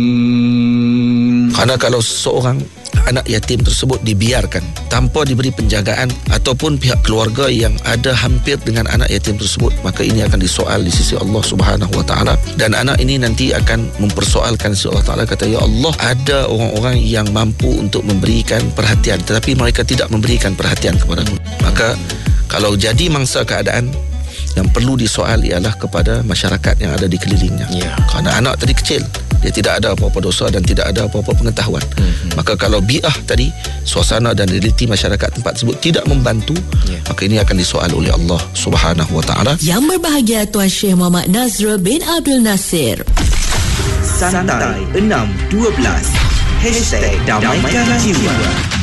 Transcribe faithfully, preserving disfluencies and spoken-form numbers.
Kerana kalau seorang anak yatim tersebut dibiarkan tanpa diberi penjagaan ataupun pihak keluarga yang ada hampir dengan anak yatim tersebut, maka ini akan disoal di sisi Allah Subhanahu Wa Taala, dan anak ini nanti akan mempersoalkan sisi Allah Taala, kata, ya Allah, ada orang-orang yang mampu untuk memberikan perhatian tetapi mereka tidak memberikan perhatian kepadaku. Maka kalau jadi mangsa keadaan, yang perlu disoal ialah kepada masyarakat yang ada di kelilingnya. Ya. Kerana anak tadi kecil, dia tidak ada apa-apa dosa dan tidak ada apa-apa pengetahuan. Hmm. Maka kalau bi'ah tadi, suasana dan realiti masyarakat tempat tersebut tidak membantu, ya, maka ini akan disoal oleh Allah Subhanahu Wa Taala. Yang berbahagia Tuan Syekh Muhammad Nazrul bin Abdul Nasir. Santai enam dua belas Hashtag Damaikan Jiwa.